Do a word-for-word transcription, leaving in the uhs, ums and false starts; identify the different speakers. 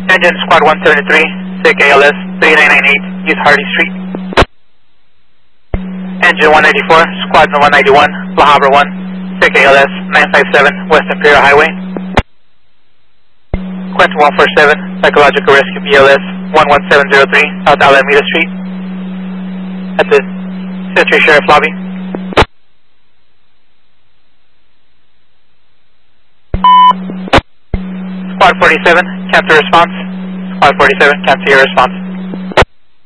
Speaker 1: Engine Squad one seventy-three, S I C A L S three nine nine eight, East Hardy Street. Engine one ninety-four, Squadron one ninety-one, La Habra one, S I C A L S nine five seven, West Imperial Highway. Quentin one forty-seven, Psychological Rescue B L S one one seven zero three, South Alameda Street. At the Century Sheriff Lobby. Squad forty-seven, capture response. Squad forty-seven, capture your response.